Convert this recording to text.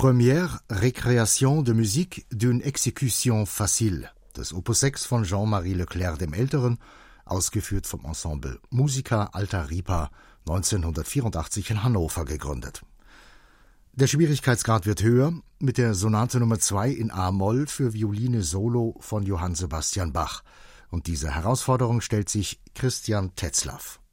Première Récréation de musique d'une exécution facile des Opus 6 von Jean-Marie Leclerc dem Älteren, ausgeführt vom Ensemble Musica Alta Ripa, 1984 in Hannover gegründet. Der Schwierigkeitsgrad wird höher mit der Sonate Nummer 2 in A-Moll für Violine Solo von Johann Sebastian Bach. Und dieser Herausforderung stellt sich Christian Tetzlaff.